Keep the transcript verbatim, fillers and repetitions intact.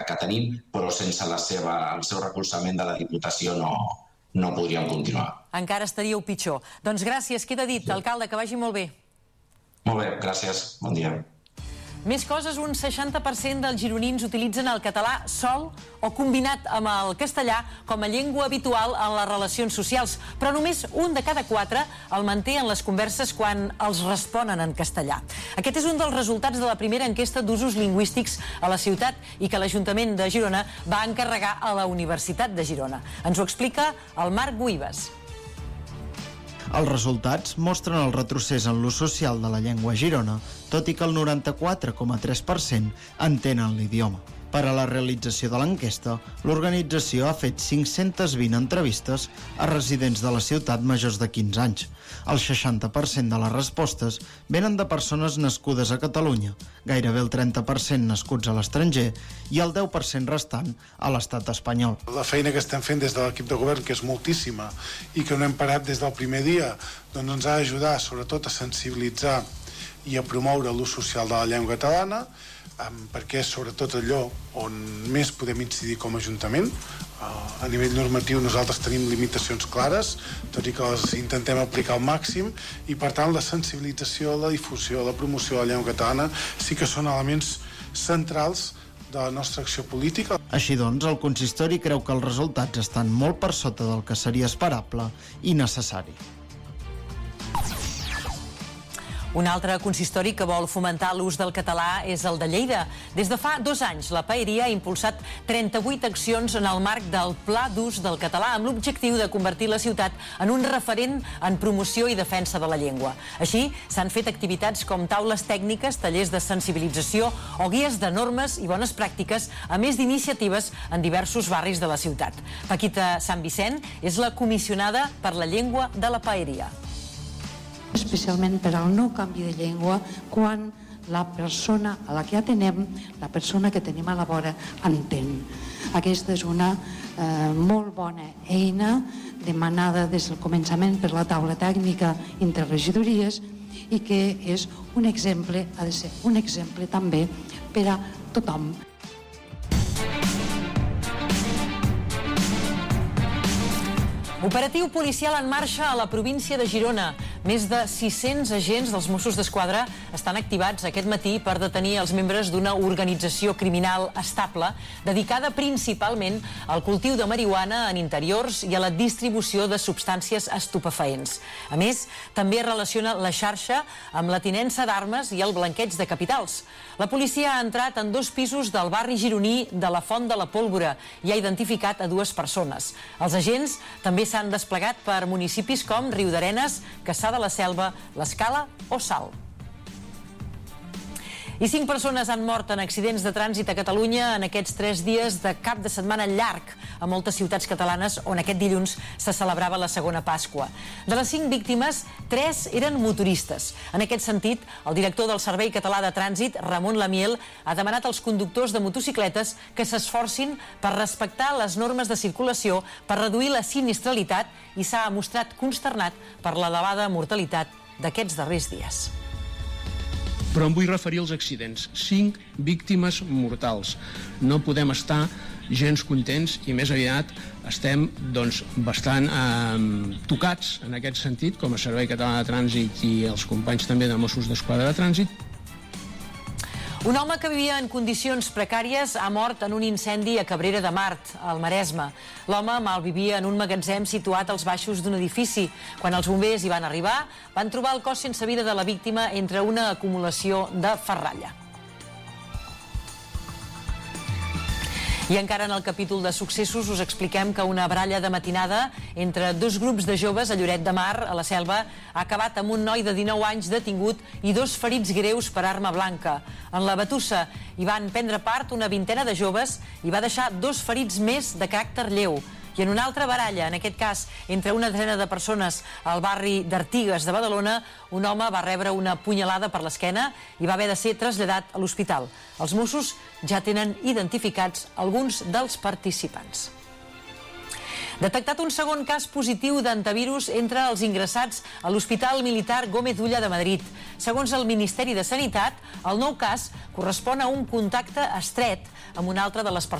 que tenim, però sense la seva, el seu recolzament de la Diputació no, no podríem continuar. Encara estaríeu pitjor. Doncs gràcies, queda dit. Sí. Alcalde, que vagi molt bé. Molt bé, gràcies. Bon dia. Més coses, un seixanta per cent dels gironins utilitzen el català sol o combinat amb el castellà com a llengua habitual en les relacions socials, però només un de cada quatre el manté en les converses quan els responen en castellà. Aquest és un dels resultats de la primera enquesta d'usos lingüístics a la ciutat i que l'Ajuntament de Girona va encarregar a la Universitat de Girona. Ens ho explica el Marc Guibas. Els resultats mostren el retrocés en l'ús social de la llengua a Girona, tot i que el noranta-quatre coma tres per cent entenen l'idioma. Per a la realització de l'enquesta, l'organització ha fet cinc-centes vint entrevistes a residents de la ciutat majors de quinze anys. El seixanta per cent de les respostes venen de persones nascudes a Catalunya, gairebé el trenta per cent nascuts a l'estranger i el deu per cent restant a l'estat espanyol. La feina que estem fent des de l'equip de govern, que és moltíssima i que no hem parat des del primer dia, doncs ens ha d'ajudar sobretot a sensibilitzar i a promoure l'ús social de la llengua catalana, perquè és sobretot allò on més podem incidir com a Ajuntament. A nivell normatiu nosaltres tenim limitacions clares, tot i que les intentem aplicar al màxim, i per tant la sensibilització, la difusió, la promoció de la llengua catalana sí que són elements centrals de la nostra acció política. Així doncs, el consistori creu que els resultats estan molt per sota del que seria esperable i necessari. Un altre consistori que vol fomentar l'ús del català és el de Lleida. Des de fa dos anys, la Paeria ha impulsat trenta-vuit accions en el marc del Pla d'Ús del Català amb l'objectiu de convertir la ciutat en un referent en promoció i defensa de la llengua. Així, s'han fet activitats com taules tècniques, tallers de sensibilització o guies de normes i bones pràctiques, a més d'iniciatives en diversos barris de la ciutat. Paquita Sant Vicent és la comissionada per la llengua de la Paeria. Especialment per al no canvi de llengua quan la persona a la que atenem, la persona que tenim a la vora, entén. Aquesta és una eh, molt bona eina demanada des del començament per la taula tècnica interregidories i que és un exemple, ha de ser un exemple també per a tothom. Operatiu policial en marxa a la província de Girona. Més de sis-cents agents dels Mossos d'Esquadra estan activats aquest matí per detenir els membres d'una organització criminal estable dedicada principalment al cultiu de marihuana en interiors i a la distribució de substàncies estupefaents. A més, també relaciona la xarxa amb la tinença d'armes i el blanqueig de capitals. La policia ha entrat en dos pisos del barri gironí de la Font de la Pólvora i ha identificat a dues persones. Els agents també s'han desplegat per municipis com Riudarenes, Cassà de la Selva, l'Escala o Salt. I cinc persones han mort en accidents de trànsit a Catalunya en aquests tres dies de cap de setmana llarg a moltes ciutats catalanes on aquest dilluns se celebrava la segona Pasqua. De les cinc víctimes, tres eren motoristes. En aquest sentit, el director del Servei Català de Trànsit, Ramon Lamiel, ha demanat als conductors de motocicletes que s'esforcin per respectar les normes de circulació per reduir la sinistralitat i s'ha mostrat consternat per l'elevada mortalitat d'aquests darrers dies. Però em vull referir als accidents. Cinc víctimes mortals. No podem estar gens contents i més aviat estem doncs, bastant eh, tocats en aquest sentit, com a Servei Català de Trànsit i els companys també de Mossos d'Esquadra de Trànsit. Un home que vivia en condicions precàries ha mort en un incendi a Cabrera de Mar, al Maresme. L'home malvivia en un magatzem situat als baixos d'un edifici. Quan els bombers hi van arribar, van trobar el cos sense vida de la víctima entre una acumulació de ferralla. I encara en el capítol de successos us expliquem que una baralla de matinada entre dos grups de joves a Lloret de Mar, a la Selva, ha acabat amb un noi de dinou anys detingut i dos ferits greus per arma blanca. En la batussa hi van prendre part una vintena de joves i va deixar dos ferits més de caràcter lleu. I en una altra baralla, en aquest cas entre una desena de persones al barri d'Artigues de Badalona, un home va rebre una punyalada per l'esquena i va haver de ser traslladat a l'hospital. Els Mossos ja tenen identificats alguns dels participants. Detectat un segon cas positiu d'antivirus entre els ingressats a l'Hospital Militar Gómez Ulla de Madrid. Segons el Ministeri de Sanitat, el nou cas correspon a un contacte estret amb una altra de les persones